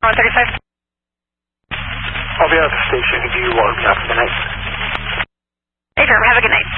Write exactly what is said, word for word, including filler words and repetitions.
one thirty-five. I'll be out of the station. Do you want me out for the night? Affirm. Have a good night.